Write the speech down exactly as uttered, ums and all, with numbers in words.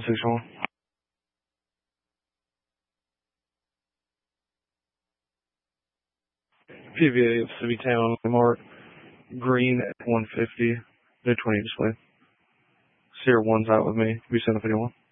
six one. P V A of City Town, Mark, Green at one fifty, mid twenty display. Sierra one's out with me. Be sent if anyone.